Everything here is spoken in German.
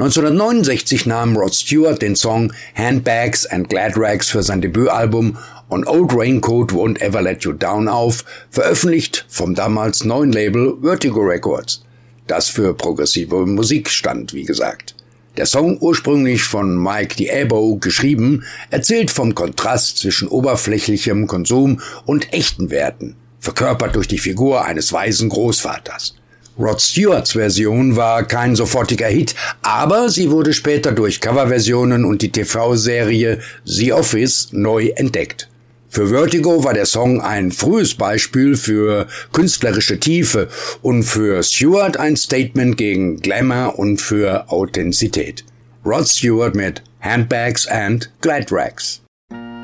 1969 nahm Rod Stewart den Song Handbags and Gladrags für sein Debütalbum On Old Raincoat Won't Ever Let You Down auf, veröffentlicht vom damals neuen Label Vertigo Records, das für progressive Musik stand, wie gesagt. Der Song, ursprünglich von Mike Diabo geschrieben, erzählt vom Kontrast zwischen oberflächlichem Konsum und echten Werten, verkörpert durch die Figur eines weisen Großvaters. Rod Stewarts Version war kein sofortiger Hit, aber sie wurde später durch Coverversionen und die TV-Serie The Office neu entdeckt. Für Vertigo war der Song ein frühes Beispiel für künstlerische Tiefe und für Stewart ein Statement gegen Glamour und für Authentizität. Rod Stewart mit Handbags and Gladrags.